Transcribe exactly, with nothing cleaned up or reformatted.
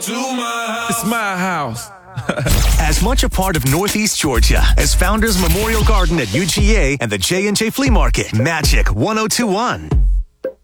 to my house. It's my house. As much a part of Northeast Georgia as Founders Memorial Garden at U G A and the J and J Flea Market. Magic ten twenty-one.